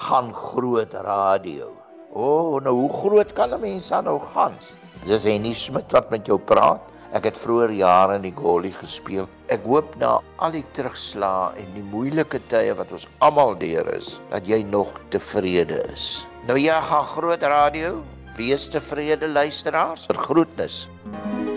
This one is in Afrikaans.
gaan groot radio. Nou hoe groot kan 'n mens dan nou gaan? Dis Henny Smit wat met jou praat. Ek het vroeër jare in die Goli gespeel. Ek hoop na al die terugslae en die moeilike tye wat ons almal deur is, dat jy nog tevrede is. Nou ja, gaan groot radio. Wees tevrede luisteraars. Groetnis.